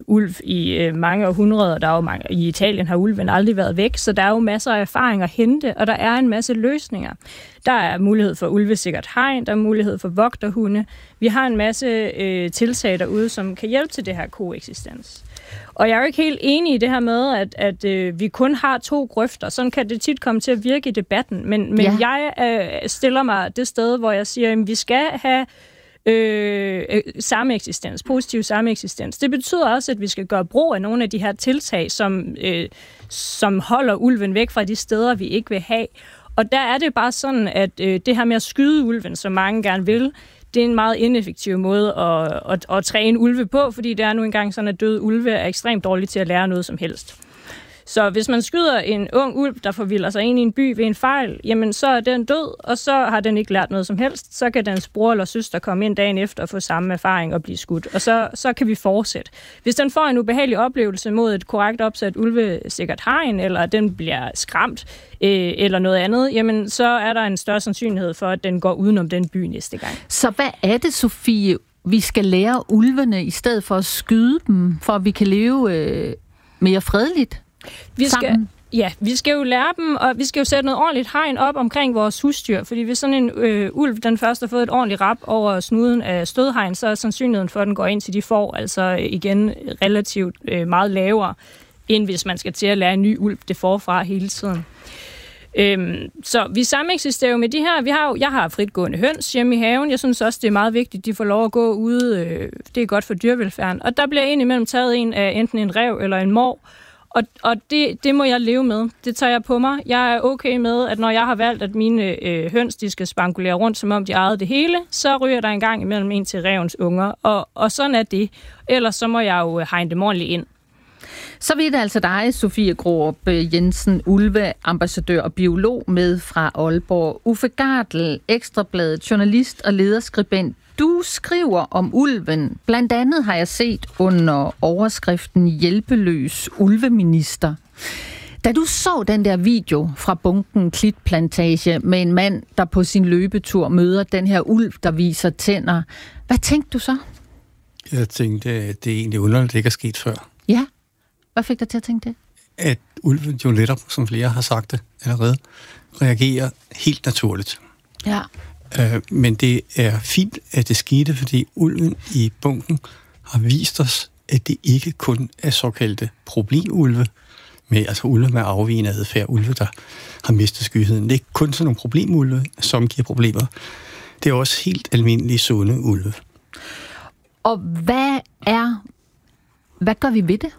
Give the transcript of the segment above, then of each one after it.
ulv i mange århundreder. Der er jo i Italien har ulven aldrig været væk, så der er jo masser af erfaring at hente, og der er en masse løsninger. Der er mulighed for ulvesikkert hegn, der er mulighed for vogterhunde. Vi har en masse tiltag derude, som kan hjælpe til det her koeksistens. Og jeg er jo ikke helt enig i det her med, at vi kun har 2 grøfter. Sådan kan det tit komme til at virke i debatten. Men jeg stiller mig det sted, hvor jeg siger, at vi skal have sameksistens, positiv sameksistens. Det betyder også, at vi skal gøre brug af nogle af de her tiltag, som holder ulven væk fra de steder, vi ikke vil have. Og der er det bare sådan, at det her med at skyde ulven, som mange gerne vil, det er en meget ineffektiv måde at træne ulve på, fordi det er nu engang sådan, at døde ulve er ekstremt dårlige til at lære noget som helst. Så hvis man skyder en ung ulv, der forvilder sig ind i en by ved en fejl, jamen så er den død, og så har den ikke lært noget som helst. Så kan dens bror eller søster komme ind dagen efter og få samme erfaring og blive skudt. Og så kan vi fortsætte. Hvis den får en ubehagelig oplevelse mod et korrekt opsat ulvesikkert hegn, eller den bliver skræmt, eller noget andet, jamen så er der en større sandsynlighed for, at den går udenom den by næste gang. Så hvad er det, Sofie, vi skal lære ulvene, i stedet for at skyde dem, for at vi kan leve mere fredeligt? Vi skal jo lære dem, og vi skal jo sætte noget ordentligt hegn op omkring vores husdyr, fordi hvis sådan en ulv, den først har fået et ordentligt rap over snuden af stødhegn, så er sandsynligheden for, at den går ind til de får, altså igen relativt meget lavere, end hvis man skal til at lære en ny ulv det forfra hele tiden. Så vi sameksisterer jo med de her. Jeg har fritgående høns hjemme i haven. Jeg synes også, det er meget vigtigt, at de får lov at gå ude. Det er godt for dyrevelfærden. Og der bliver indimellem taget en af enten en ræv eller en mår. Og det må jeg leve med. Det tager jeg på mig. Jeg er okay med, at når jeg har valgt, at mine høns de skal spankulere rundt, som om de ejede det hele, så ryger der en gang imellem en til rævens unger. Og sådan er det. Ellers så må jeg jo hegne dem ordentligt ind. Så vidt altså dig, Sofie Grorup Jensen, ulveambassadør og biolog med fra Aalborg. Uffe Gardel, Ekstrabladet, journalist og lederskribent. Du skriver om ulven. Blandt andet har jeg set under overskriften Hjælpeløs ulveminister. Da du så den der video fra bunken Klitplantage med en mand, der på sin løbetur møder den her ulv, der viser tænder, hvad tænkte du så? Jeg tænkte, at det er egentlig underligt, det ikke er sket før. Ja. Hvad fik dig til at tænke det? At ulven jo netop, som flere har sagt det allerede, reagerer helt naturligt. Ja. Men det er fint, at det skete, fordi ulven i bunken har vist os, at det ikke kun er såkaldte problemulve, altså ulve med afvigende adfærd, ulve, der har mistet skyheden. Det er ikke kun sådan nogle problemulve, som giver problemer. Det er også helt almindelige sunde ulve. Og hvad gør vi ved det?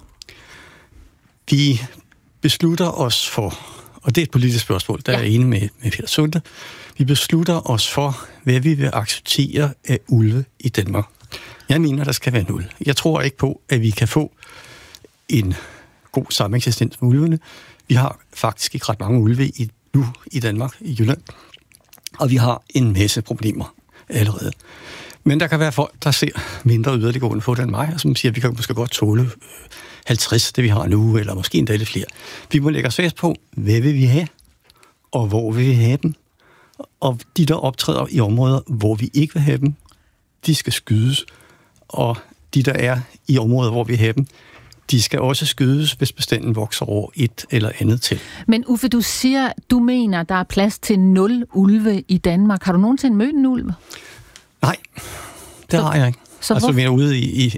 Vi beslutter os for, og det er et politisk spørgsmål, der er enig med Peter Sunde, vi beslutter os for, hvad vi vil acceptere af ulve i Danmark. Jeg mener, der skal være 0. Jeg tror ikke på, at vi kan få en god sameksistens med ulvene. Vi har faktisk ikke ret mange ulve nu i Danmark, i Jylland, og vi har en masse problemer allerede. Men der kan være folk, der ser mindre yderliggående på det end mig, og som siger, at vi kan måske godt tåle 50, det vi har nu, eller måske endda lidt flere. Vi må lægge os fast på, hvad vil vi have, og hvor vil vi have dem. Og de, der optræder i områder, hvor vi ikke vil have dem, de skal skydes. Og de, der er i områder, hvor vi har dem, de skal også skydes, hvis bestanden vokser over et eller andet til. Men Uffe, du mener, der er plads til 0 ulve i Danmark. Har du nogensinde mødt en ulv? Nej, det har jeg ikke. Altså, vi er ude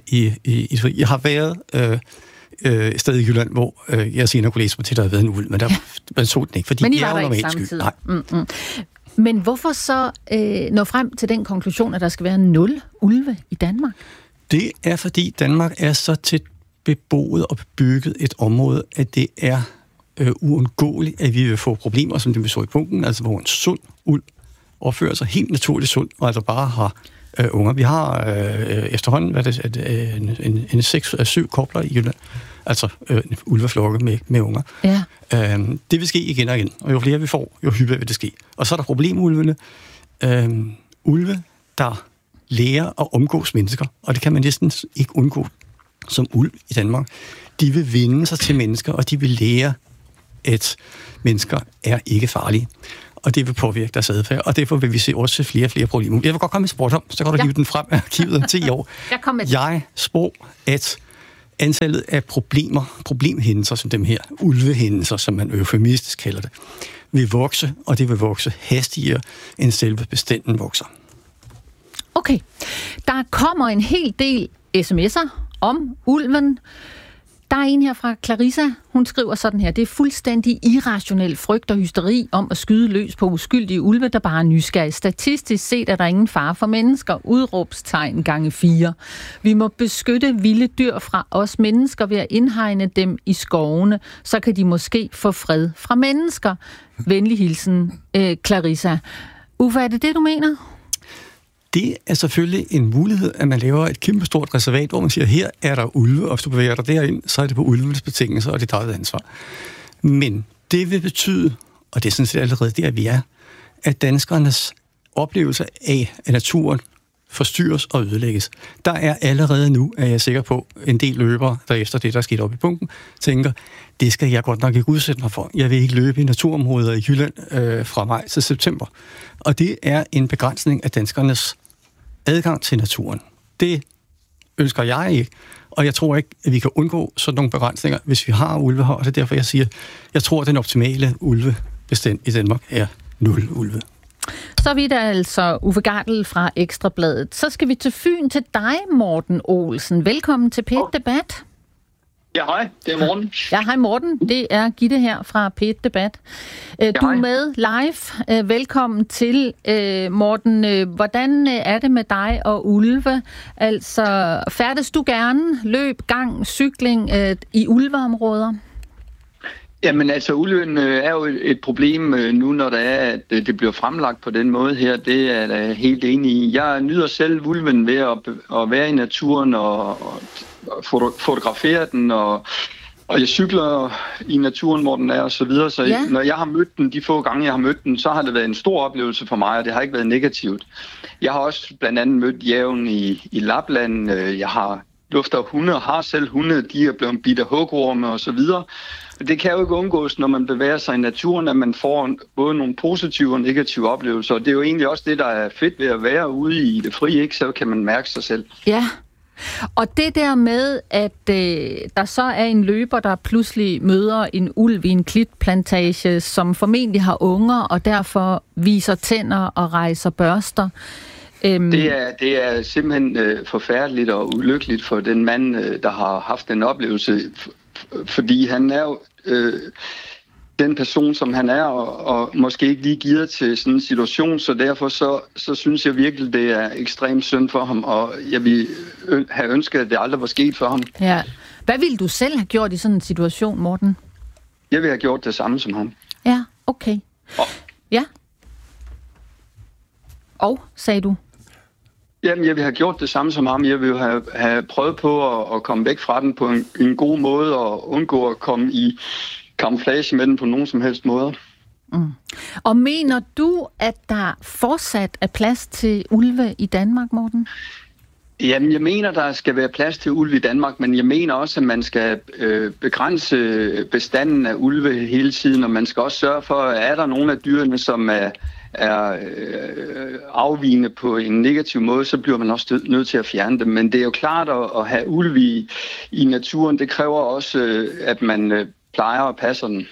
i jeg har været et sted i Jylland, hvor jeg senere kunne læse mig til, der havde været en ulv, men man så den ikke, fordi men de er jo normalt sky. Nej. Men hvorfor så nå frem til den konklusion, at der skal være 0 ulve i Danmark? Det er, fordi Danmark er så tæt beboet og bebygget et område, at det er uundgåeligt, at vi vil få problemer, som det vi så i punkten, altså hvor en sund ulv opfører sig helt naturligt sund, og altså bare har unger. Vi har efterhånden en 6-7 kobler i Jylland, altså ulveflokke med unger. Ja. Det vil ske igen og igen, og jo flere vi får, jo hyppigere vil det ske. Og så er der problemulvene. Ulve, der lærer at omgås mennesker, og det kan man næsten ikke undgå som ulv i Danmark. De vil vende sig til mennesker, og de vil lære, at mennesker er ikke farlige. Og det vil påvirke deres adfærd, og derfor vil vi også se flere og flere problemer. Jeg vil godt komme med sport om, så kan du hive den frem af arkivet om 10 år. Jeg spår, at antallet af problemhændelser, som dem her, ulvehændelser, som man eufemistisk kalder det, vil vokse, og det vil vokse hastigere, end selve bestanden vokser. Okay. Der kommer en hel del sms'er om ulven. Der er en her fra Clarissa. Hun skriver sådan her: det er fuldstændig irrationel frygt og hysteri om at skyde løs på uskyldige ulve, der bare er nysgerrige. Statistisk set er der ingen fare for mennesker. Udråbstegn gange 4. Vi må beskytte vilde dyr fra os mennesker ved at indhegne dem i skovene. Så kan de måske få fred fra mennesker. Venlig hilsen, Clarissa. Uffe, er det det, du mener? Det er selvfølgelig en mulighed, at man laver et kæmpestort reservat, hvor man siger, her er der ulve, og hvis du bevæger dig derind, så er det på ulvenes betingelser, og det er dit ansvar. Men det vil betyde, og det er sådan set allerede der, vi er, at danskernes oplevelse af naturen forstyrres og ødelægges. Der er allerede nu, er jeg sikker på, en del løbere, der efter det, der er sket op i punkten, tænker, det skal jeg godt nok ikke udsætte mig for. Jeg vil ikke løbe i naturområder i Jylland fra maj til september. Og det er en begrænsning af danskernes adgang til naturen. Det ønsker jeg ikke, og jeg tror ikke, at vi kan undgå sådan nogle begrænsninger, hvis vi har ulve her. Og det er derfor, jeg siger, jeg tror, at den optimale ulvebestand i Danmark er 0 ulve. Så vidt er altså Uffe Gardel fra Ekstra Bladet. Så skal vi til Fyn til dig, Morten Olsen. Velkommen til P1 Debat. Ja, hej. Det er Morten. Ja, hej Morten. Det er Gitte her fra P1 Debat. Du er med live. Velkommen til. Morten, hvordan er det med dig og ulve? Altså, færdes du gerne løb, gang, cykling i ulveområder? Jamen altså, ulven er jo et problem nu, når det er, at det bliver fremlagt på den måde her. Det er jeg helt enig i. Jeg nyder selv ulven ved at være i naturen og fotografere den, og jeg cykler i naturen, hvor den er, og så videre. Så ja. Når jeg har mødt den, de få gange, jeg har mødt den, så har det været en stor oplevelse for mig, og det har ikke været negativt. Jeg har også blandt andet mødt jævn i Lapland. Jeg har lufter hunde og har selv hunde. De er blevet bidt af hugorme og så videre. Det kan jo ikke undgås, når man bevæger sig i naturen, at man får både nogle positive og negative oplevelser. Og det er jo egentlig også det, der er fedt ved at være ude i det frie, ikke? Så kan man mærke sig selv. Ja, og det der med, at der så er en løber, der pludselig møder en ulv i en klitplantage, som formentlig har unger, og derfor viser tænder og rejser børster. Det er simpelthen forfærdeligt og ulykkeligt for den mand, der har haft den oplevelse, fordi han er jo den person, som han er, og måske ikke lige gearet til sådan en situation, så derfor så synes jeg virkelig, det er ekstremt synd for ham, og jeg vil have ønsket, at det aldrig var sket for ham. Ja. Hvad ville du selv have gjort i sådan en situation, Morten? Jeg ville have gjort det samme som ham. Ja, okay. Ja. Og, sagde du? Jamen, jeg ville have gjort det samme som ham. Jeg ville have prøvet på at komme væk fra den på en god måde og undgå at komme i kamuflage med den på nogen som helst måde. Mm. Og mener du, at der fortsat er plads til ulve i Danmark, Morten? Jamen, jeg mener, der skal være plads til ulve i Danmark, men jeg mener også, at man skal begrænse bestanden af ulve hele tiden, og man skal også sørge for, at er der nogle af dyrene, som er afvigende på en negativ måde, så bliver man også nødt til at fjerne dem. Men det er jo klart at have ulve i naturen, det kræver også, at man plejer og passer den.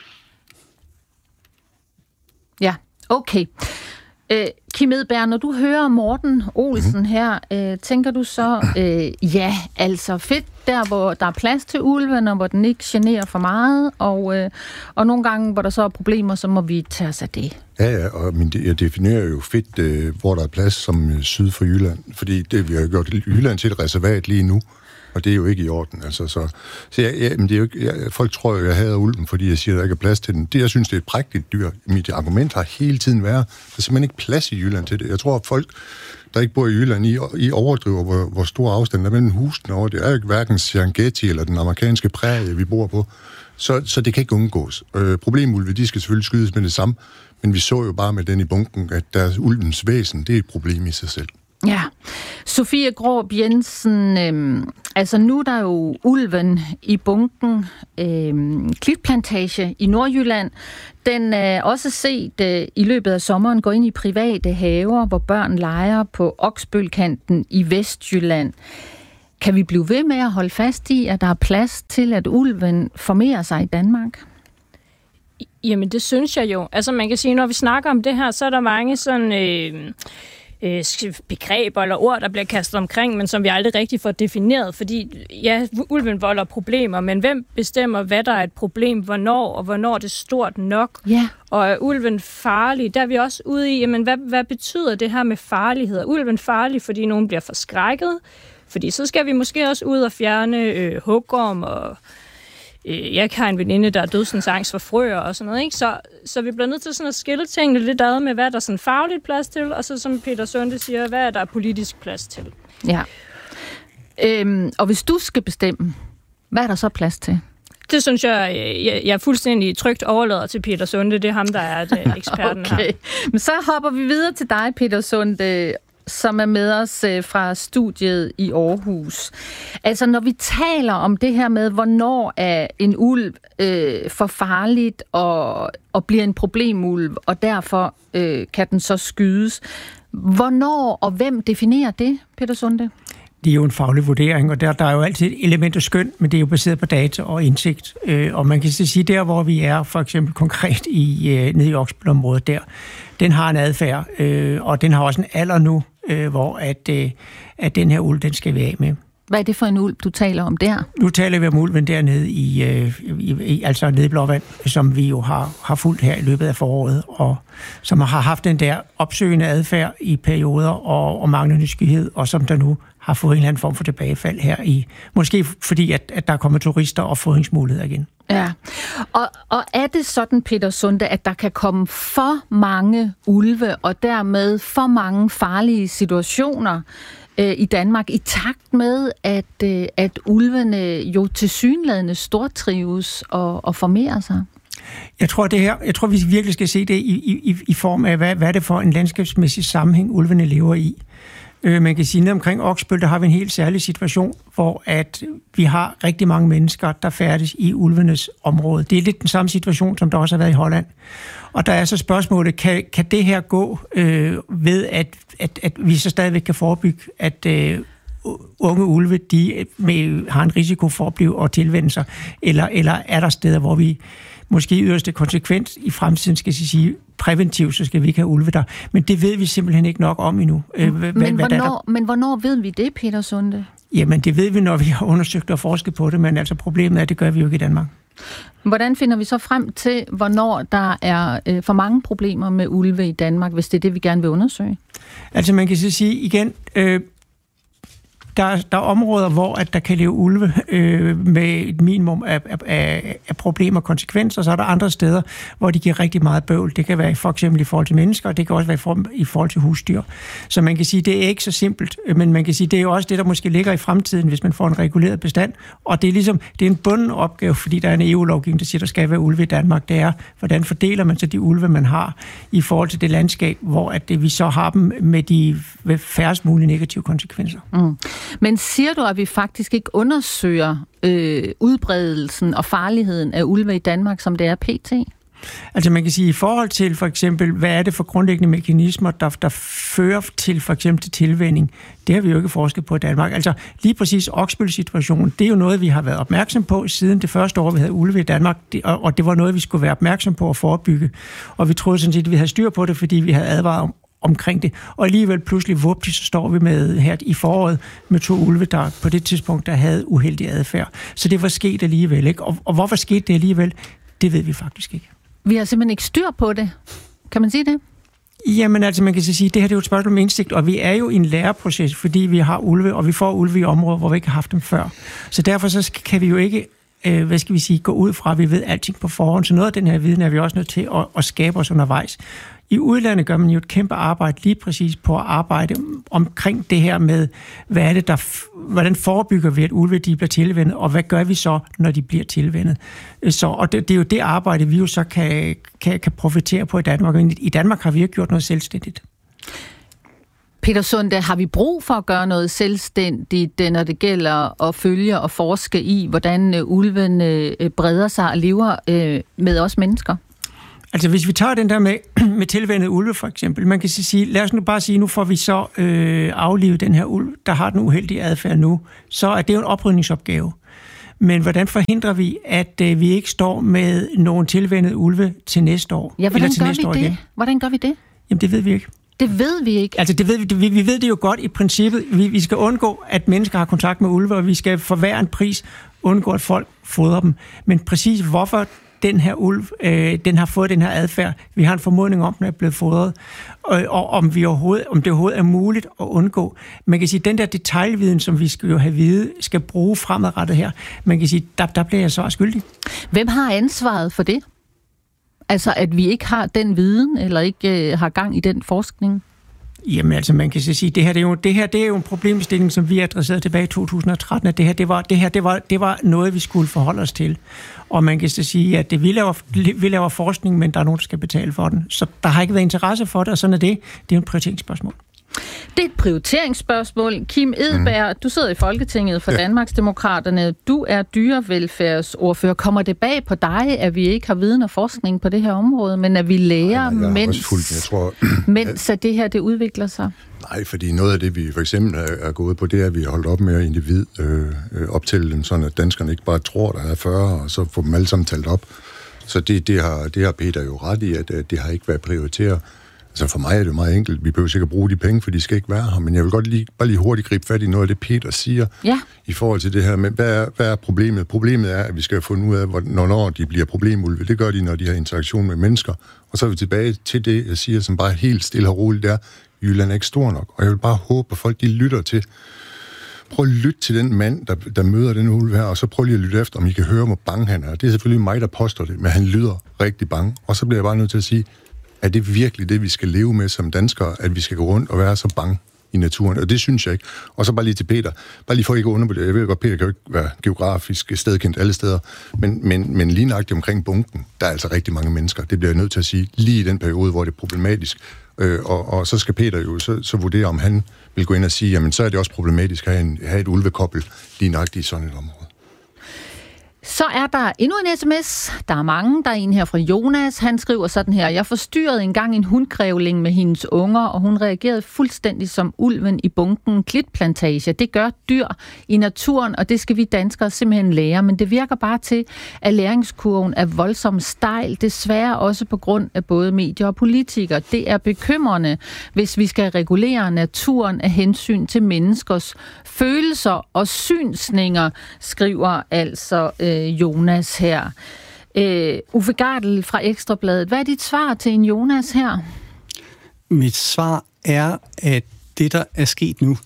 Ja, okay. Kim Edberg, når du hører Morten Olsen her, tænker du så, ja, altså fedt der, hvor der er plads til ulven, og hvor den ikke generer for meget, og nogle gange, hvor der så er problemer, så må vi tage os af det. Ja, og jeg definerer jo fedt, hvor der er plads som syd for Jylland, fordi det, vi har gjort Jylland til et reservat lige nu, og det er jo ikke i orden. Altså, så men det er jo ikke, folk tror jo, jeg hader ulven, fordi jeg siger, at der ikke er plads til den. Det, jeg synes, det er et prægtigt dyr. Mit argument har hele tiden været, der er simpelthen ikke plads i Jylland til det. Jeg tror, at folk, der ikke bor i Jylland, I overdriver, hvor stor afstand der er mellem husene over. Det er jo ikke hverken Serengeti eller den amerikanske prærie, vi bor på. Så det kan ikke undgås. Problemulve, de skal selvfølgelig skydes med det samme, men vi så jo bare med den i bunken, at deres ulvens væsen, det er et problem i sig selv. Ja. Sofie Gråb Jensen, altså nu er der jo ulven i bunken, klitplantage i Nordjylland. Den er også set i løbet af sommeren gå ind i private haver, hvor børn leger på Oksbølkanten i Vestjylland. kan vi blive ved med at holde fast i, at der er plads til, at ulven formerer sig i Danmark? Jamen, det synes jeg jo. Altså, man kan sige, når vi snakker om det her, så er der mange sådan begreber eller ord, der bliver kastet omkring, men som vi aldrig rigtig får defineret, fordi ja, ulven volder problemer, men hvem bestemmer, hvad der er et problem, hvornår, og hvornår det er stort nok? Ja. Og er ulven farlig? Der er vi også ude i, jamen, hvad betyder det her med farlighed? Er ulven farlig, fordi nogen bliver forskrækket? Fordi så skal vi måske også ud og fjerne hugorm og jeg har en veninde, der er dødsensangst for frøer og sådan noget, ikke? Så vi bliver nødt til sådan at skille tingene lidt ad med, hvad er der sådan fagligt plads til, og så som Peter Sunde siger, hvad er der politisk plads til? Ja. Og hvis du skal bestemme, hvad er der så plads til? Det synes jeg er fuldstændig trygt overlader til Peter Sunde. Det er ham, der er eksperten her. Okay. Men så hopper vi videre til dig, Peter Sunde, som er med os fra studiet i Aarhus. Altså, når vi taler om det her med, hvornår er en ulv for farligt og bliver en problemulv, og derfor kan den så skydes. Hvornår og hvem definerer det, Peter Sunde? Det er jo en faglig vurdering, og der er jo altid et element af skøn, men det er jo baseret på data og indsigt. Og man kan sige, der hvor vi er, for eksempel konkret nede i Oksbøl-området der, den har en adfærd, og den har også en alder nu, hvor at den her ulv, den skal vi af med. Hvad er det for en ulv, du taler om der? Nu taler vi om ulven dernede altså nede i Blåvand, som vi jo har fulgt her i løbet af foråret, og som har haft den der opsøgende adfærd i perioder og manglende skyhed, og som der nu har fået en eller anden form for tilbagefald her i, måske fordi, at der er kommet turister og fodringsmuligheder igen. Ja, og er det sådan, Peter Sunde, at der kan komme for mange ulve, og dermed for mange farlige situationer i Danmark, i takt med, at ulvene jo tilsyneladende stortrives og formerer sig? Jeg tror, vi virkelig skal se det i form af, hvad er det for en landskabsmæssig sammenhæng, ulvene lever i. Man kan sige, at omkring Oksbøl, der har vi en helt særlig situation, hvor at vi har rigtig mange mennesker, der færdes i ulvenes område. Det er lidt den samme situation, som der også har været i Holland. Og der er så spørgsmålet, kan det her gå ved, at vi så stadigvæk kan forebygge, at unge ulve, de har en risiko for at blive og tilvende sig, eller er der steder, hvor vi måske yderste konsekvens i fremtiden skal sige præventivt, så skal vi ikke have ulve der. Men det ved vi simpelthen ikke nok om endnu. Men hvornår ved vi det, Peter Sunde? Jamen, det ved vi, når vi har undersøgt og forsket på det, men altså problemet er, at det gør vi jo ikke i Danmark. Hvordan finder vi så frem til, hvornår der er for mange problemer med ulve i Danmark, hvis det er det, vi gerne vil undersøge? Altså, man kan så sige igen, der er områder, hvor at der kan leve ulve med et minimum af problemer og konsekvenser, så er der andre steder, hvor de giver rigtig meget bøvl. Det kan være for eksempel i forhold til mennesker, og det kan også være i forhold til husdyr. Så man kan sige, det er ikke så simpelt, men man kan sige, det er jo også det, der måske ligger i fremtiden, hvis man får en reguleret bestand. Og det er ligesom, det er en bunden opgave, fordi der er en EU-lovgivning, der siger, der skal være ulve i Danmark. Det er, hvordan fordeler man så de ulve, man har i forhold til det landskab, hvor at vi så har dem med de færrest mulige negative konsekvenser. Mm. Men siger du, at vi faktisk ikke undersøger udbredelsen og farligheden af ulve i Danmark, som det er pt.? Altså man kan sige, i forhold til for eksempel, hvad er det for grundlæggende mekanismer, der fører til for eksempel til tilvænning, det har vi jo ikke forsket på i Danmark. Altså lige præcis Oksbøl-situationen, det er jo noget, vi har været opmærksom på siden det første år, vi havde ulve i Danmark, og det var noget, vi skulle være opmærksom på at forebygge. Og vi troede sådan set, at vi havde styr på det, fordi vi havde advaret omkring det. Og alligevel pludselig vupti, så står vi med her i foråret med 2 ulve, der på det tidspunkt, der havde uheldig adfærd. Så det var sket alligevel, ikke? Og hvorfor skete det alligevel? Det ved vi faktisk ikke. Vi har simpelthen ikke styr på det. Kan man sige det? Jamen altså, man kan sige, at det her det er jo et spørgsmål om indsigt, og vi er jo i en læreproces, fordi vi har ulve, og vi får ulve i områder, hvor vi ikke har haft dem før. Så derfor så kan vi jo ikke gå ud fra, at vi ved alting på forhånd. Så noget af den her viden er vi også nødt til at skabe os undervejs. I udlandet gør man jo et kæmpe arbejde lige præcis på at arbejde omkring det her med, hvad er det, hvordan forebygger vi, at ulve de bliver tilvænnet, og hvad gør vi så, når de bliver tilvænnet. Og det er jo det arbejde, vi jo så kan profitere på i Danmark. I Danmark har vi ikke gjort noget selvstændigt. Peter Sunde, har vi brug for at gøre noget selvstændigt, når det gælder at følge og forske i, hvordan ulven breder sig og lever med os mennesker? Altså hvis vi tager den der med tilvænede ulve for eksempel, man kan sige, lad os nu bare sige, nu får vi så aflivet den her ulv, der har den uheldige adfærd nu, så er det jo en oprydningsopgave. Men hvordan forhindrer vi, at vi ikke står med nogle tilvænede ulve til næste år? Ja, hvordan gør vi det? Hvordan gør vi det? Jamen det ved vi ikke. Det ved vi ikke. Altså, vi ved det jo godt i princippet. Vi skal undgå, at mennesker har kontakt med ulve, og vi skal for hver en pris undgå, at folk fodrer dem. Men præcis hvorfor den her ulv, den har fået den her adfærd, vi har en formodning om, den er blevet fodret, og om det overhovedet er muligt at undgå. Man kan sige, den der detaljviden, som vi skal jo have vide, skal bruge fremadrettet her, man kan sige, der bliver jeg så skyldig. Hvem har ansvaret for det? Altså, at vi ikke har den viden, eller ikke har gang i den forskning? Jamen altså, man kan så sige, det her er jo en problemstilling, som vi adresserede tilbage i 2013, at det var noget, vi skulle forholde os til. Og man kan så sige, at vi laver forskning, men der er nogen, der skal betale for den. Så der har ikke været interesse for det, og sådan er det. Det er jo et prioriteringsspørgsmål. Det er et prioriteringsspørgsmål. Kim Edberg, du sidder i Folketinget for Danmarksdemokraterne. Du er dyrevelfærdsordfører. Kommer det bag på dig, at vi ikke har viden og forskning på det her område, men at vi lærer, mens at det her det udvikler sig? Nej, fordi noget af det, vi for eksempel er gået på, det er, at vi har holdt op med at individ optælle dem, sådan at danskerne ikke bare tror, der er 40, og så får dem alle sammen talt op. Så det har Peter jo ret i, at det har ikke været prioriteret. Altså for mig er det meget enkelt. Vi behøver sikkert bruge de penge, for de skal ikke være her. Men jeg vil godt bare lige hurtigt gribe fat i noget af det, Peter siger i forhold til det her med, hvad er problemet? Problemet er, at vi skal finde ud af, hvornår de bliver problemulve. Det gør de, når de har interaktion med mennesker. Og så er vi tilbage til det, jeg siger, som bare helt stille og roligt er, Jylland er ikke stor nok. Og jeg vil bare håbe, at folk de lytter til. Prøv at lytte til den mand, der møder den ulv her, og så prøv lige at lytte efter, om I kan høre, hvor bange han er. Det er selvfølgelig mig, der påstår det, men han lyder rigtig bange. Og så bliver jeg bare nødt til at sige, er det virkelig det, vi skal leve med som danskere, at vi skal gå rundt og være så bange i naturen? Og det synes jeg ikke. Og så bare lige til Peter. Bare lige for ikke at undervurdere. Jeg ved godt, Peter kan jo ikke være geografisk stedkendt alle steder. Men lige nøjagtigt omkring bunken, der er altså rigtig mange mennesker. Det bliver jeg nødt til at sige, lige i den periode, hvor det er problematisk. Og så skal Peter jo så vurdere, om han vil gå ind og sige, jamen så er det også problematisk at have et ulvekobbel lige nøjagtigt i sådan et område. Så er der endnu en sms. Der er mange. Der er en her fra Jonas. Han skriver sådan her. Jeg forstyrrede engang en hundgrævling med hendes unger, og hun reagerede fuldstændig som ulven i bunken. Klitplantage. Det gør dyr i naturen, og det skal vi danskere simpelthen lære. Men det virker bare til, at læringskurven er voldsomt stejl. Desværre også på grund af både medier og politikere. Det er bekymrende, hvis vi skal regulere naturen af hensyn til menneskers følelser og synsninger, skriver altså Jonas her. Uffe Gardel fra Ekstrabladet. Hvad er dit svar til en Jonas her? Mit svar er, at det, der er sket nu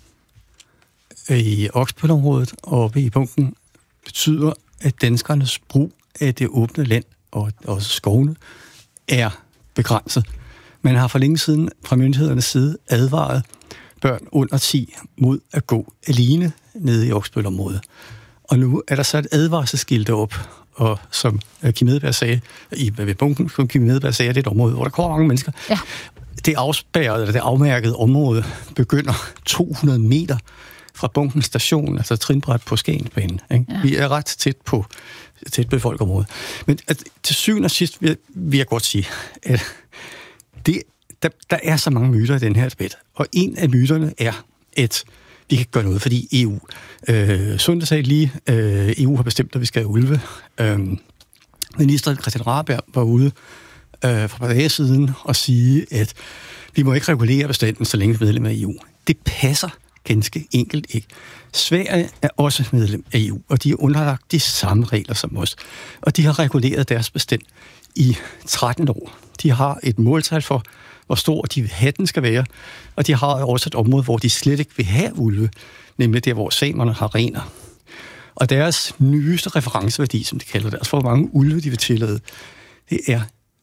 i Oksbølområdet og ved bunken, betyder, at danskernes brug af det åbne land og også skovene er begrænset. Man har for længe siden fra myndighedernes side advaret børn under 10 mod at gå alene nede i Oksbølområdet. Og nu er der så et advarselsskilt op, og som Kim Edberg sagde, ved bunken, som Kim Edberg sagde, det er et område, hvor der kommer mange mennesker. Ja. Det afspærrede, eller det afmærkede område, begynder 200 meter fra bunkens station, altså trinbræt på Skagensbanen. Ja. Vi er ret tæt på befolket område. Men til syvende og sidst vil jeg godt sige, at der er så mange myter i den her debat. Og en af myterne er, at vi kan gøre noget, fordi EU. Sunde sagde lige, EU har bestemt, at vi skal have ulve. Ministeren Christian Rabjerg var ude for et par dage siden og sige, at vi må ikke regulere bestanden, så længe vi er medlem af EU. Det passer ganske enkelt ikke. Sverige er også medlem af EU, og de er underlagt de samme regler som os. Og de har reguleret deres bestand i 13 år. De har et måltal for, hvor stor de vil have den skal være, og de har også et område, hvor de slet ikke vil have ulve, nemlig der, hvor samerne har rener. Og deres nyeste referenceværdi, som de kalder det, altså hvor mange ulve de vil tillade, det er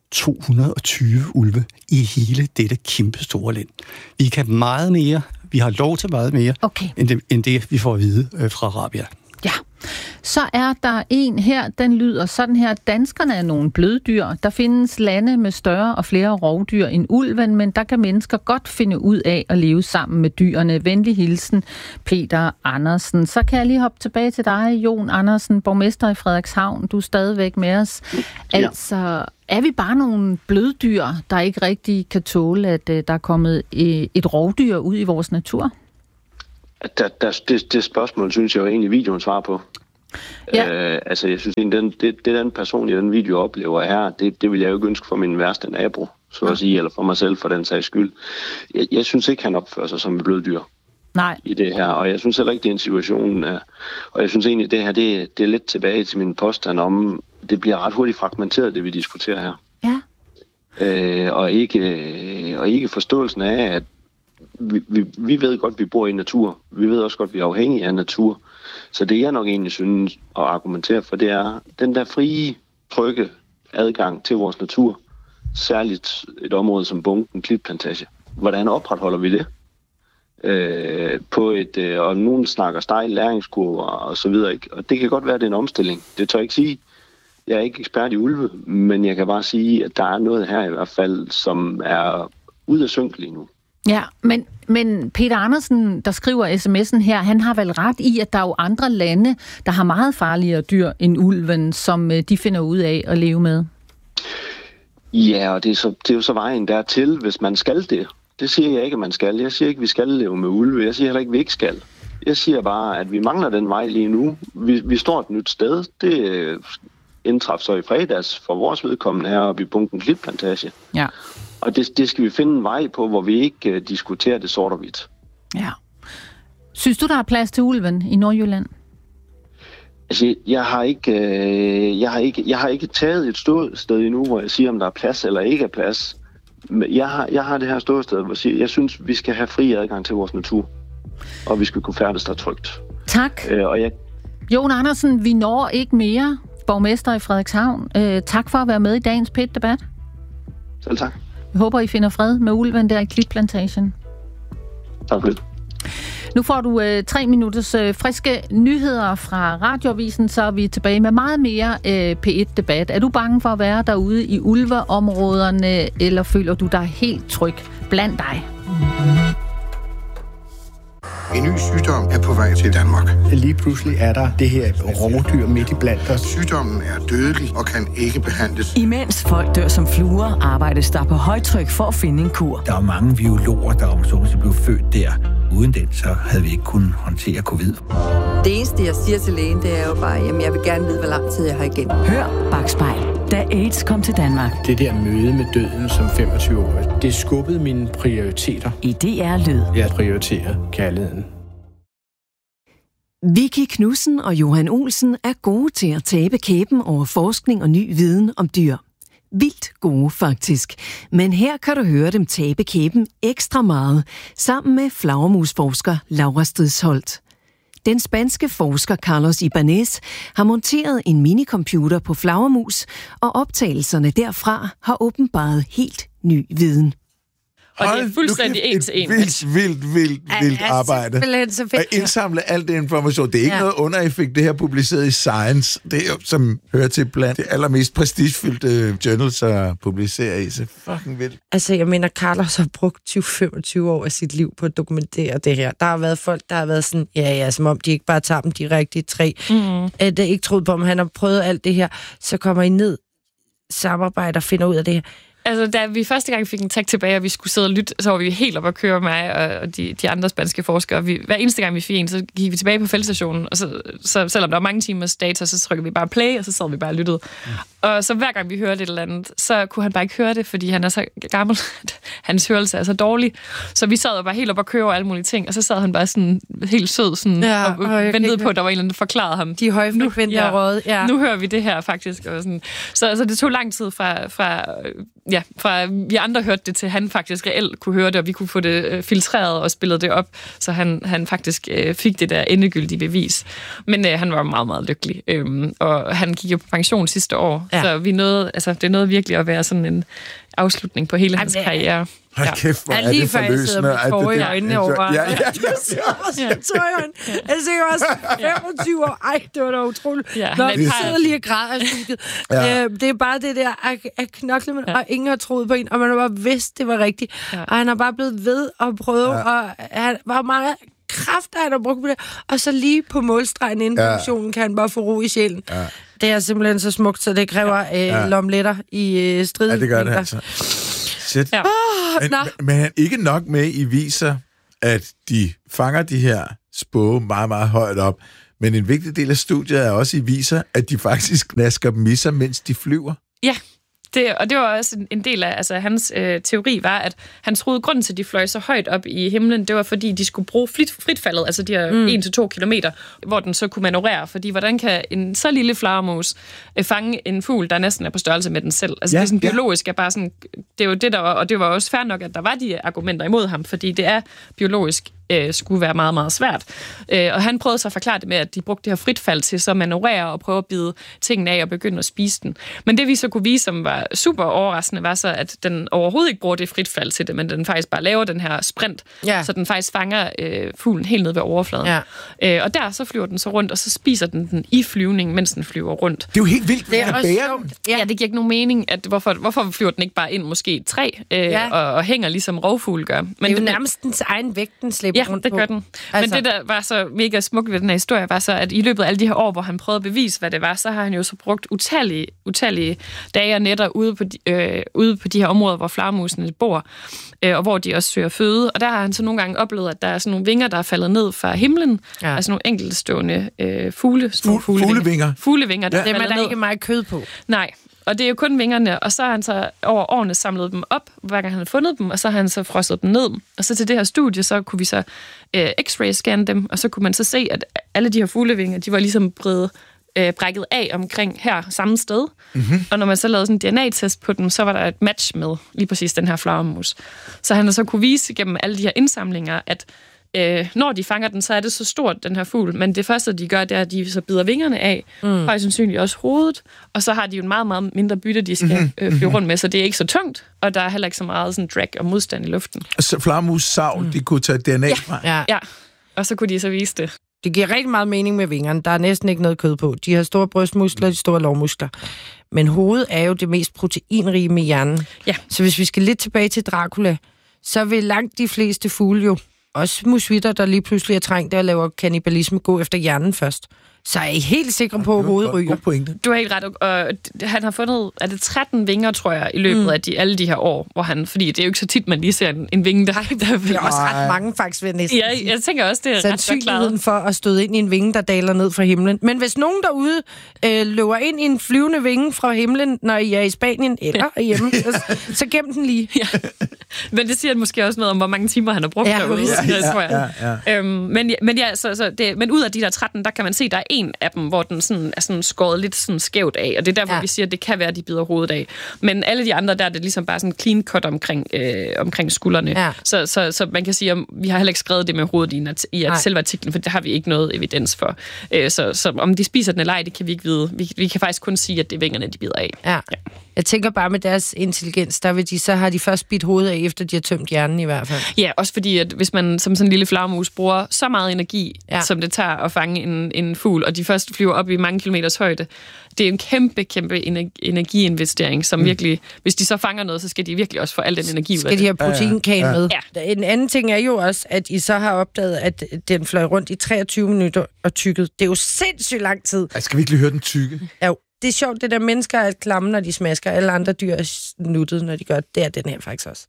220 ulve i hele dette kæmpe store land. Vi kan meget mere, vi har lov til meget mere, end det vi får at vide fra Rabia. Ja. Så er der en her, den lyder sådan her. Danskerne er nogle bløddyr. Der findes lande med større og flere rovdyr end ulven, men der kan mennesker godt finde ud af at leve sammen med dyrene. Venlig hilsen, Peter Andersen. Så kan jeg lige hoppe tilbage til dig, Jon Andersen, borgmester i Frederikshavn. Du er stadigvæk med os. Ja. Altså, er vi bare nogle bløddyr, der ikke rigtig kan tåle, at der er kommet et rovdyr ud i vores natur? Det spørgsmål, synes jeg jo egentlig, videoen svarer på. Ja. Altså, jeg synes egentlig, det den person i den video oplever her, det vil jeg jo ikke ønske for min værste nabo, så at sige, eller for mig selv for den sags skyld. Jeg synes ikke, han opfører sig som et bløddyr. Nej. I det her, og jeg synes heller ikke, det er en situation, og jeg synes egentlig, det her, det er lidt tilbage til min påstand om, det bliver ret hurtigt fragmenteret, det vi diskuterer her. Ja. Og ikke forståelsen af, at vi ved godt, at vi bor i natur. Vi ved også godt, at vi er afhængige af natur. Så det, jeg nok egentlig synes at argumentere for, det er den der frie, trygge adgang til vores natur. Særligt et område som Bunken Klitplantage. Hvordan opretholder vi det? Og nogen snakker stejl læringskurver og så videre. Og det kan godt være, at det er en omstilling. Det tør jeg ikke sige. Jeg er ikke ekspert i ulve, men jeg kan bare sige, at der er noget her i hvert fald, som er ude af synk lige nu. Ja, men Peter Andersen, der skriver sms'en her, han har vel ret i, at der er jo andre lande, der har meget farligere dyr end ulven, som de finder ud af at leve med. Ja, og det er jo så vejen dertil, hvis man skal det. Det siger jeg ikke, at man skal. Jeg siger ikke, at vi skal leve med ulve. Jeg siger heller ikke, at vi ikke skal. Jeg siger bare, at vi mangler den vej lige nu. Vi står et nyt sted. Det indtræf så i fredags for vores vedkommende heroppe i Bunken Klitplantage. Ja. Og det skal vi finde en vej på, hvor vi ikke diskuterer det sort og hvidt. Ja. Synes du, der er plads til ulven i Nordjylland? Altså, jeg har ikke taget et ståsted endnu, hvor jeg siger, om der er plads eller ikke er plads. Jeg har det her ståsted, hvor jeg synes, vi skal have fri adgang til vores natur. Og vi skal kunne færdes der trygt. Tak. Jon Andersen, vi når ikke mere. Borgmester i Frederikshavn. Tak for at være med i dagens PET-debat. Selv tak. Jeg håber, I finder fred med ulven der i Klitplantagen. Tak for det. Nu får du 3 minutters friske nyheder fra Radioavisen, så er vi tilbage med meget mere P1-debat. Er du bange for at være derude i ulveområderne, eller føler du dig helt tryg blandt dig? En ny sygdom er på vej til Danmark. Lige pludselig er der det her rovdyr midt i blandt os. Sygdommen er dødelig og kan ikke behandles. Imens folk dør som fluer, arbejdes der på højtryk for at finde en kur. Der er mange biologer, der blev født der. Uden den, så havde vi ikke kunnet håndtere covid. Det eneste, jeg siger til lægen, det er jo bare, at jeg vil gerne vide, hvor lang tid jeg har igen. Hør Bakspejl, da AIDS kom til Danmark. Det der møde med døden som 25-årig, det skubbede mine prioriteter. I DR Lyd. Jeg prioriterer kærligheden. Vicky Knudsen og Johan Olsen er gode til at tabe kæben over forskning og ny viden om dyr. Vildt gode, faktisk. Men her kan du høre dem tabe kæben ekstra meget, sammen med flagermusforsker Laura Stridsholt. Den spanske forsker Carlos Ibanez har monteret en minicomputer på flagermus, og optagelserne derfra har åbenbaret helt ny viden. Og det er fuldstændig en til en. Vildt arbejde. At indsamle al det information. Det er ikke noget under, at I fik det her publiceret i Science. Det er jo, som hører til blandt det allermest prestigefyldte journals at publicere i. Så fucking vildt. Altså, jeg mener, Carlos har brugt 20-25 år af sit liv på at dokumentere det her. Der har været folk, der har været sådan, som om de ikke bare tager dem de rigtige 3. At jeg ikke troede på, om han har prøvet alt det her. Så kommer I ned, samarbejder og finder ud af det her. Altså, da vi første gang fik en tag tilbage, og vi skulle sidde og lytte, så var vi helt op at køre mig og de andre spanske forskere. Hver eneste gang vi fik en, så gik vi tilbage på feltstationen, og så selvom der var mange timers data, så trykkede vi bare play, og så sad vi bare og lyttede. Og så hver gang vi hørte et eller andet, så kunne han bare ikke høre det, fordi han er så gammel, hans hørelse er så dårlig. Så vi sad jo bare helt op at køre over alle mulige ting, og så sad han bare sådan helt sød sådan, og ventede på, at der var en eller anden, der forklarede ham. De højfrekvente råd. Ja. Nu hører vi det her faktisk. Og sådan. Så det tog lang tid fra vi andre hørte det til, han faktisk reelt kunne høre det, og vi kunne få det filtreret og spillet det op, så han faktisk fik det der endegyldige bevis. Men han var meget, meget lykkelig. Og han gik jo på pension sidste år, så vi nåede, altså, det nåede virkelig at være sådan en afslutning på hele hans karriere. Hold kæft, hvor er det forløsende. Jeg lige før, jeg øjnene over. Ja. Altså, jeg var også 25 år. Ej, det var da utroligt. Ja, når vi sidder lige og græder. Det er bare det der at knokle, og ingen har troet på en, og man har bare vidst, det var rigtigt. Ja. Og han har bare blevet ved at prøve, og han var meget kræfter, han har brugt på det, og så lige på målstregen inden funktionen kan han bare få ro i sjælen. Ja. Det er simpelthen så smukt, så det kræver lomletter i striden. Ja, det gør det altså. Shit. Ja. Men han ikke nok med i viser, at de fanger de her spåge meget, meget højt op, men en vigtig del af studiet er også i viser, at de faktisk nasker dem i sig, mens de flyver. Ja. Og det var også en del af hans teori, var, at han troede, at grunden til, at de fløj så højt op i himlen, det var, fordi de skulle bruge fritfaldet, altså de her 1-2 kilometer, hvor den så kunne manøvrere. Fordi hvordan kan en så lille flagermus fange en fugl, der næsten er på størrelse med den selv? Altså det er sådan biologisk, er bare sådan, det er jo det, der var, og det var også fair nok, at der var de argumenter imod ham, fordi det er biologisk skulle være meget, meget svært. Og han prøvede så at forklare det med, at de brugte det her fritfald til så manøvrere og prøve at bide tingene af og begynde at spise den. Men det vi så kunne vise, som var super overraskende, var så, at den overhovedet ikke bruger det fritfald til det, men den faktisk bare laver den her sprint, så den faktisk fanger fuglen helt ned ved overfladen. Ja. Og der så flyver den så rundt, og så spiser den i flyvning, mens den flyver rundt. Det er jo helt vildt, det er sjovt. Ja, det giver ikke nogen mening, at hvorfor flyver den ikke bare ind måske et træ og hænger ligesom rovfugle gør. Men det er jo nærmest dens egen vægt, den slipper rundt det gør den. Altså. Men det, der var så mega smukt ved den her historie, var så, at i løbet af alle de her år, hvor han prøvede at bevise, hvad det var, så har han jo så brugt utallige dage og nætter ude på de her områder, hvor flagermusene bor, og hvor de også søger føde. Og der har han så nogle gange oplevet, at der er sådan nogle vinger, der er faldet ned fra himlen, altså nogle enkeltstående fuglevinger. Fuglevinger, der er der ikke meget kød på. Nej. Og det er jo kun vingerne, og så har han så over årene samlet dem op, hver gang han har fundet dem, og så har han så frosset dem ned. Og så til det her studie, så kunne vi så x-ray-scanne dem, og så kunne man så se, at alle de her fuglevinger, de var ligesom brækket af omkring her samme sted. Mm-hmm. Og når man så lavede sådan en DNA-test på dem, så var der et match med lige præcis den her flagermus. Så han har så kunne vise gennem alle de her indsamlinger, at når de fanger den, så er det så stort, den her fugl. Men det første, de gør, det er, at de så bider vingerne af, højst sandsynligt også hovedet, og så har de jo en meget, meget mindre bytte, de skal flyve rundt med, så det er ikke så tungt, og der er heller ikke så meget sådan drag og modstand i luften. Så flagermus-savl, de kunne tage DNA fra? Ja, og så kunne de så vise det. Det giver rigtig meget mening med vingerne. Der er næsten ikke noget kød på. De har store brystmuskler, de store lårmuskler. Men hovedet er jo det mest proteinrige med hjernen. Ja. Så hvis vi skal lidt tilbage til Dracula, så vil langt de fleste fugle jo, også musvitter, der lige pludselig er trængt og laver kannibalisme, gå efter hjernen først. Så er I helt sikre på, at hovedet ryger? Du er helt ret. Og han har fundet, er det 13 vinger, tror jeg, i løbet af alle de her år, hvor han, fordi det er jo ikke så tit, man lige ser en vinge, der det er også ret mange faktisk ved næsten. Ja, jeg tænker også, det er sandsynligheden for at støde ind i en vinge, der daler ned fra himlen. Men hvis nogen derude løber ind i en flyvende vinge fra himlen, når I er i Spanien eller hjemme, så gem den lige. Ja. Men det siger måske også noget om, hvor mange timer han har brugt derude, tror jeg. Men ud af de der 13, der kan man se, der er en af dem, hvor den sådan er sådan skåret lidt sådan skævt af, og det er derfor, vi siger, at det kan være, at de bider hovedet af. Men alle de andre, der er det ligesom bare sådan clean cut omkring skuldrene. Ja. Så man kan sige, at vi har heller ikke skrevet det med hovedet i selve artiklen, for det har vi ikke noget evidens for. Så om de spiser den eller ej, det kan vi ikke vide. Vi kan faktisk kun sige, at det er vingerne, de bider af. Ja. Jeg tænker bare med deres intelligens, så har de først bidt hovedet af, efter de har tømt hjernen i hvert fald. Ja, også fordi, at hvis man som sådan en lille flagermus bruger så meget energi, som det tager at fange en fugl, og de først flyver op i mange kilometers højde, det er en kæmpe energiinvestering, som virkelig, hvis de så fanger noget, så skal de virkelig også få al den energi ud af det. Skal de have proteinkage med? Ja. En anden ting er jo også, at I så har opdaget, at den fløj rundt i 23 minutter og tykket. Det er jo sindssygt lang tid. Skal vi ikke lige høre den tykke? Ja, det er sjovt, det der mennesker er klamme, når de smasker. Alle andre dyr er nuttet, når de gør det. Det er den her faktisk også.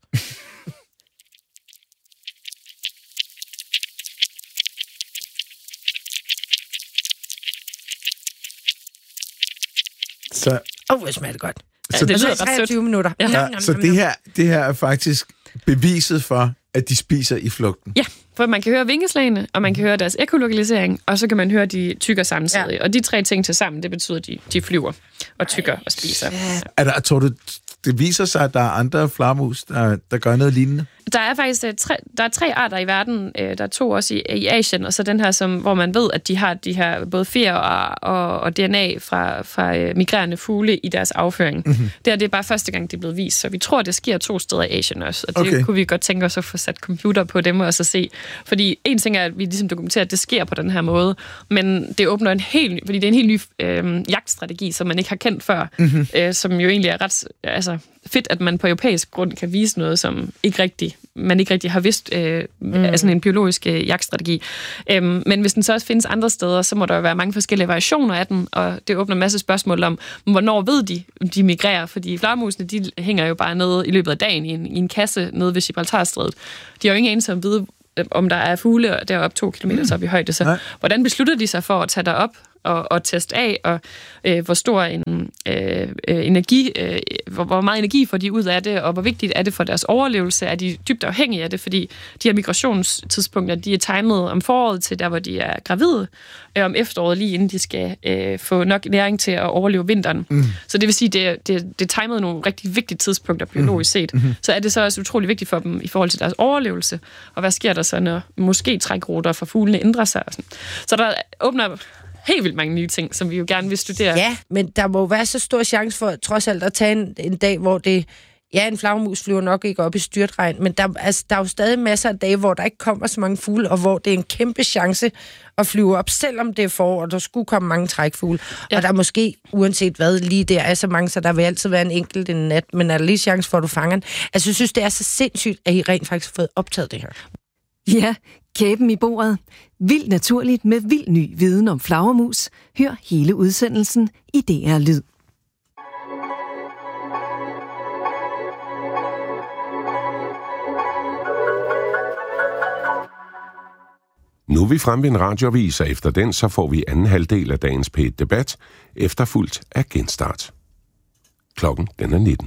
Så hvor smager det godt. Så det lyder 23 minutter. Ja. Så det her er faktisk beviset for, at de spiser i flugten. Ja, for man kan høre vingeslagene, og man kan høre deres ekolokalisering, og så kan man høre, de tykker samtidig. Ja. Og de tre ting til sammen, det betyder, at de flyver og tykker og spiser. Tror du, det viser sig, at der er andre flagermus, der gør noget lignende? Der er faktisk der er 3 arter i verden. Der er 2 også i Asien, og så den her, hvor man ved, at de har de her både fjer og DNA fra migrerende fugle i deres afføring. Mm-hmm. Det er bare første gang, det er blevet vist, så vi tror, det sker 2 steder i Asien også, og det kunne vi godt tænke os at få sat computer på dem og så se. Fordi en ting er, at vi ligesom dokumenterer, at det sker på den her måde, men det åbner en helt ny, fordi det er en helt ny jagtstrategi, som man ikke har kendt før, som jo egentlig er ret fedt, at man på europæisk grund kan vise noget, som man ikke rigtig har vidst altså en biologisk jagtstrategi. Men hvis den så også findes andre steder, så må der jo være mange forskellige variationer af den, og det åbner en masse spørgsmål om, hvornår ved de migrerer, fordi flagermusene, de hænger jo bare nede i løbet af dagen i en kasse nede ved Gibraltarstrædet. De har jo ingen anelse om at vide, om der er fugle deroppe 2 kilometer så op i højde. Så hvordan beslutter de sig for at tage derop og teste af, og hvor stor hvor meget energi får de ud af det, og hvor vigtigt er det for deres overlevelse? Er de dybt afhængige af det, fordi de her migrationstidspunkter, de er timet om foråret til der, hvor de er gravide, om efteråret lige inden de skal få nok næring til at overleve vinteren. Så det vil sige, det er timet nogle rigtig vigtige tidspunkter biologisk set. Så er det så også utrolig vigtigt for dem i forhold til deres overlevelse, og hvad sker der så, når måske trækruter for fuglene ændrer sig? Så der åbner helt vildt mange nye ting, som vi jo gerne vil studere. Ja, men der må være så stor chance for trods alt at tage en dag, hvor det... Ja, en flagermus flyver nok ikke op i styrtregn, men der er jo stadig masser af dage, hvor der ikke kommer så mange fugle, og hvor det er en kæmpe chance at flyve op, selvom det er forår, og der skulle komme mange trækfugle. Ja. Og der er måske, uanset hvad, lige der er så mange, så der vil altid være en enkelt en nat, men er der lige chance for, at du fanger den? Altså, jeg synes, det er så sindssygt, at I rent faktisk har fået optaget det her. Ja, kæben i bordet. Vildt naturligt med vild ny viden om flagermus. Hør hele udsendelsen i DR Lyd. Nu er vi fremme ved en radioavis, og efter den så får vi anden halvdel af dagens P1-debat, efterfulgt af genstart. Klokken den er 19.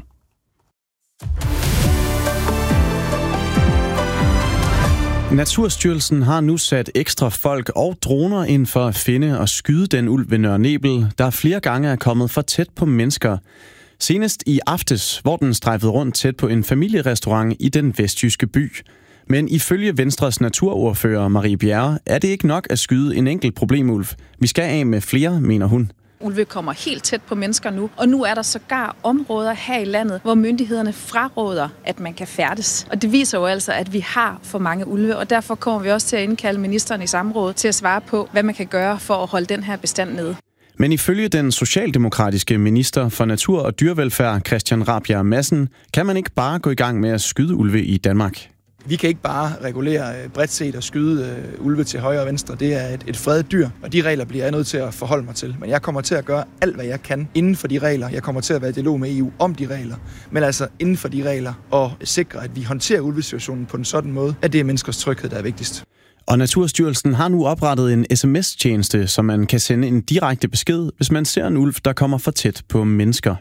Naturstyrelsen har nu sat ekstra folk og droner ind for at finde og skyde den ulv ved Nørre Nebel, der flere gange er kommet for tæt på mennesker. Senest i aftes, hvor den strejfede rundt tæt på en familierestaurant i den vestjyske by. Men ifølge Venstres naturordfører Marie Bjerre er det ikke nok at skyde en enkelt problemulv. Vi skal af med flere, mener hun. Ulve kommer helt tæt på mennesker nu, og nu er der sågar områder her i landet, hvor myndighederne fraråder, at man kan færdes. Og det viser jo altså, at vi har for mange ulve, og derfor kommer vi også til at indkalde ministeren i samråd til at svare på, hvad man kan gøre for at holde den her bestand nede. Men ifølge den socialdemokratiske minister for natur og dyrevelfærd, Christian Rabjerg Madsen, kan man ikke bare gå i gang med at skyde ulve i Danmark. Vi kan ikke bare regulere bredt set og skyde ulve til højre og venstre. Det er et fredet dyr, og de regler bliver jeg nødt til at forholde mig til. Men jeg kommer til at gøre alt, hvad jeg kan inden for de regler. Jeg kommer til at være i dialog med EU om de regler. Men altså inden for de regler og sikre, at vi håndterer ulvesituationen på en sådan måde, at det er menneskers tryghed, der er vigtigst. Og Naturstyrelsen har nu oprettet en sms-tjeneste, så man kan sende en direkte besked, hvis man ser en ulv, der kommer for tæt på mennesker.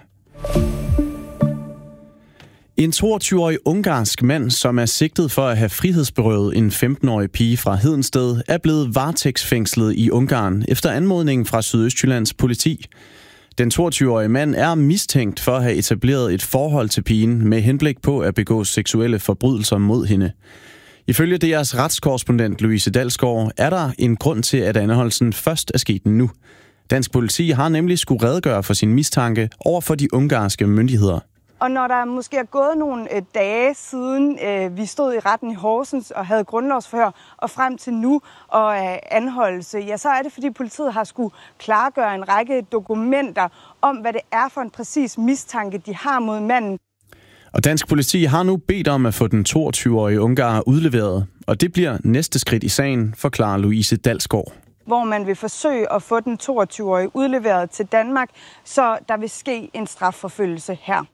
En 22-årig ungarsk mand, som er sigtet for at have frihedsberøvet en 15-årig pige fra Hedensted, er blevet varetægtsfængslet i Ungarn efter anmodning fra Sydøstjyllands politi. Den 22-årige mand er mistænkt for at have etableret et forhold til pigen med henblik på at begå seksuelle forbrydelser mod hende. Ifølge DR's retskorrespondent Louise Dalsgaard er der en grund til, at anholdelsen først er sket nu. Dansk politi har nemlig skulle redegøre for sin mistanke over for de ungarske myndigheder. Og når der måske er gået nogle dage siden vi stod i retten i Horsens og havde grundlovsforhør, og frem til nu og anholdelse, ja, så er det, fordi politiet har skulle klargøre en række dokumenter om, hvad det er for en præcis mistanke, de har mod manden. Og dansk politi har nu bedt om at få den 22-årige ungarer udleveret, og det bliver næste skridt i sagen, forklarer Louise Dalsgaard. Hvor man vil forsøge at få den 22-årige udleveret til Danmark, så der vil ske en strafforfølgelse her.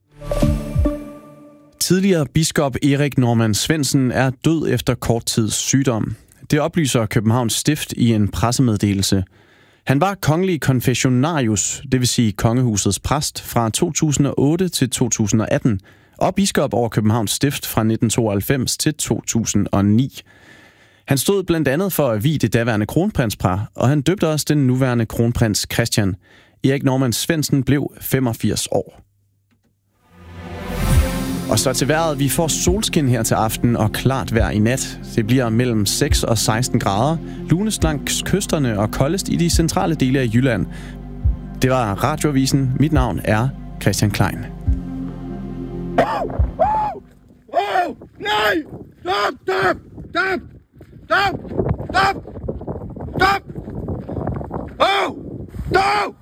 Tidligere biskop Erik Norman Svendsen er død efter kort tids sygdom. Det oplyser Københavns Stift i en pressemeddelelse. Han var kongelig konfessionarius, det vil sige kongehusets præst, fra 2008 til 2018, og biskop over Københavns Stift fra 1992 til 2009. Han stod blandt andet for at vie det daværende kronprinspar, og han døbte også den nuværende kronprins Christian. Erik Norman Svendsen blev 85 år. Og så til vejret. Vi får solskin her til aften og klart vejr i nat. Det bliver mellem 6 og 16 grader. Lunest langs kysterne og koldest i de centrale dele af Jylland. Det var Radioavisen. Mit navn er Christian Klein. Nej! Stop! Stop! Stop! Stop! Stop! Stop! Oh! Stop!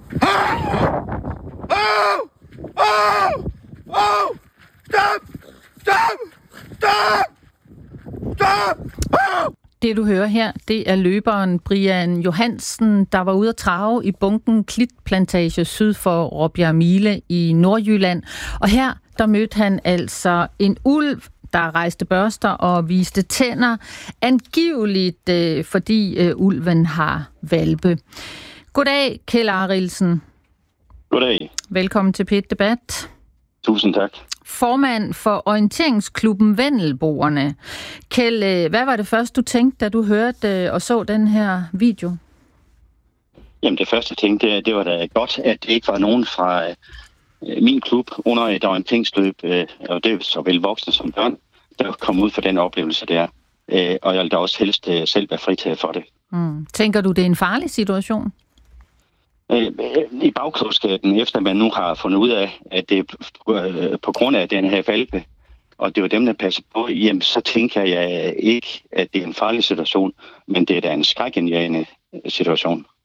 Oh! Oh! Oh! Stop! Stop! Stop! Stop! Oh! Det, du hører her, det er løberen Brian Johansen, der var ude at trave i bunken Klitplantage syd for Råbjerg Mile i Nordjylland. Og her, der mødte han altså en ulv, der rejste børster og viste tænder, angiveligt fordi ulven har hvalpe. Goddag, Kjeld Arilsen. Goddag. Velkommen til P1 Debat. Tusind tak. Formand for orienteringsklubben Vendelboerne. Kjeld, hvad var det første, du tænkte, da du hørte og så den her video? Jamen det første, jeg tænkte, det var da godt, at det ikke var nogen fra min klub under et orienteringsløb, og det er såvel voksne som børn, der kom ud for den oplevelse der. Og jeg vil da også helst selv være fritaget for det. Tænker du, det er en farlig situation? I bagklogskaben, efter man nu har fundet ud af, at det er på grund af den her hvalpe, og det var dem, der passer på, jamen så tænker jeg ikke, at det er en farlig situation, men det er da en skrækindjagende situation.